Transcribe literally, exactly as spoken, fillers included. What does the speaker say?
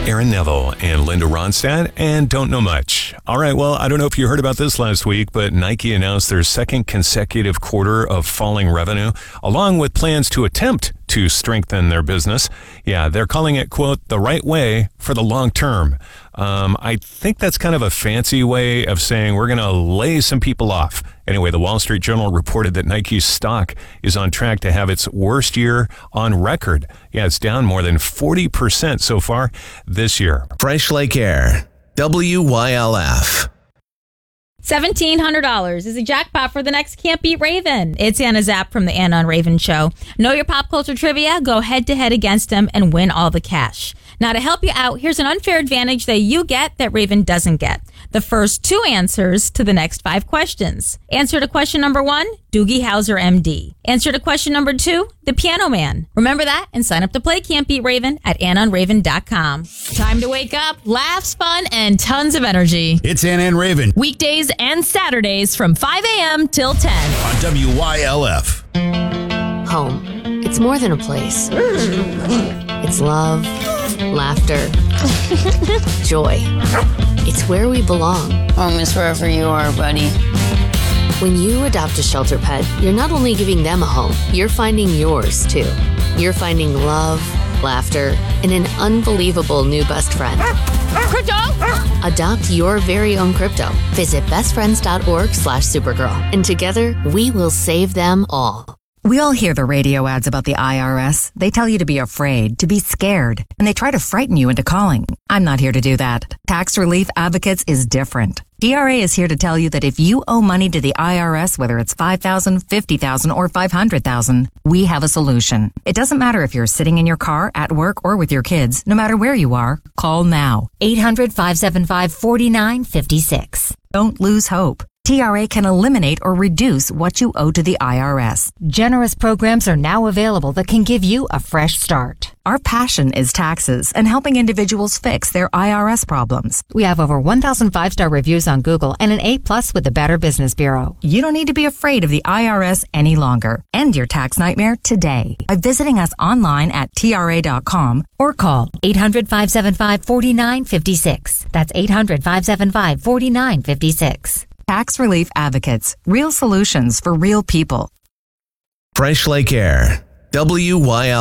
Aaron Neville and Linda Ronstadt, and Don't Know Much. All right, well, I don't know if you heard about this last week, but Nike announced their second consecutive quarter of falling revenue, along with plans to attempt to strengthen their business. Yeah, they're calling it, quote, the right way for the long term. Um, I think that's kind of a fancy way of saying we're going to lay some people off. Anyway, the Wall Street Journal reported that Nike's stock is on track to have its worst year on record. Yeah, it's down more than forty percent so far this year. Fresh Lake Air, W Y L F. seventeen hundred dollars is a jackpot for the next Can't Beat Raven. It's Anna Zapp from the Anna and Raven Show. Know your pop culture trivia? Go head to head against them and win all the cash. Now, to help you out, here's an unfair advantage that you get that Raven doesn't get. The first two answers to the next five questions. Answer to question number one, Doogie Howser, M D. Answer to question number two, The Piano Man. Remember that and sign up to play Can't Beat Raven at anna and raven dot com. Time to wake up, laughs, fun, and tons of energy. It's Anna and Raven. Weekdays and Saturdays from five a.m. till ten. On W Y L F. Home. It's more than a place. It's love, laughter, joy. It's where we belong. Home is wherever you are, buddy. When you adopt a shelter pet, you're not only giving them a home, you're finding yours, too. You're finding love, laughter, and an unbelievable new best friend. Crypto! Adopt your very own crypto. Visit bestfriends.org slash Supergirl. And together, we will save them all. We all hear the radio ads about the I R S. They tell you to be afraid, to be scared, and they try to frighten you into calling. I'm not here to do that. Tax Relief Advocates is different. T R A is here to tell you that if you owe money to the I R S, whether it's five thousand dollars, fifty thousand dollars, or five hundred thousand dollars, we have a solution. It doesn't matter if you're sitting in your car, at work, or with your kids. No matter where you are, call now. eight hundred, five seven five, four nine five six. Don't lose hope. T R A can eliminate or reduce what you owe to the I R S. Generous programs are now available that can give you a fresh start. Our passion is taxes and helping individuals fix their I R S problems. We have over one thousand five-star reviews on Google and an A plus with the Better Business Bureau. You don't need to be afraid of the I R S any longer. End your tax nightmare today by visiting us online at T R A dot com or call eight hundred, five seven five, four nine five six. That's eight hundred, five seven five, four nine five six. Tax Relief Advocates. Real solutions for real people. Fresh Lake Air, W Y L F.